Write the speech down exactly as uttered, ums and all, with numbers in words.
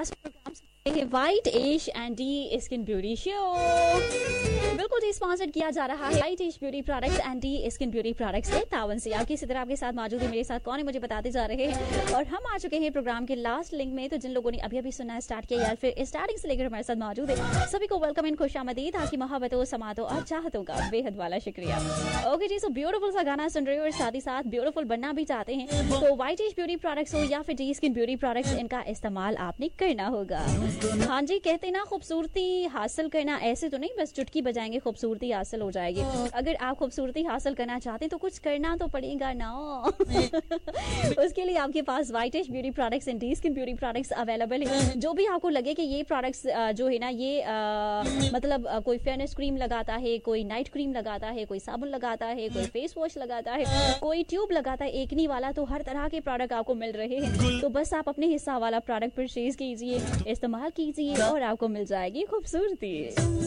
Last programme white ash and D skin beauty show बिल्कुल जी sponsored किया जा रहा है white ash beauty products and D skin beauty products के तावन से। आपकी इसी तरह आपके साथ मौजूद है, मेरे साथ कौन है मुझे बताते जा रहे हैं और हम आ चुके हैं प्रोग्राम के लास्ट लिंक में। तो जिन लोगों ने अभी अभी सुनना स्टार्ट किया या फिर स्टार्टिंग से लेकर हमारे साथ मौजूद है सभी को वेलकम एंड खुशामदीद। आपकी मोहब्बतों समातों और चाहतों का बेहद वाला शुक्रिया। ओके जी, सो ब्यूटीफुल सा गाना सुन रहे हो और साथ ही साथ ब्यूटीफुल बनना भी चाहते हैं तो वाइट एश ब्यूटी प्रोडक्ट्स हो या फिर डी स्किन ब्यूटी प्रोडक्ट्स, इनका इस्तेमाल आपने करना होगा। हाँ जी, कहते ना खूबसूरती हासिल करना ऐसे तो नहीं बस चुटकी बजाएंगे खूबसूरती हासिल हो जाएगी। अगर आप खूबसूरती हासिल करना चाहते हैं तो कुछ करना तो पड़ेगा ना। उसके लिए आपके पास white ash beauty products and D skin beauty products available है। जो भी आपको लगे कि ये प्रोडक्ट्स जो है ना ये आ, मतलब आ, कोई फेयरनेस क्रीम लगाता है, कोई नाइट क्रीम लगाता है, कोई साबुन लगाता है, कोई फेस वॉश लगाता है, कोई ट्यूब लगाता है एकनी वाला, तो हर तरह के प्रोडक्ट आपको मिल रहे हैं। तो बस आप अपने हिस्सा वाला प्रोडक्ट परचेज कीजिए, इस्तेमाल कीजिए और आपको मिल जाएगी खूबसूरती।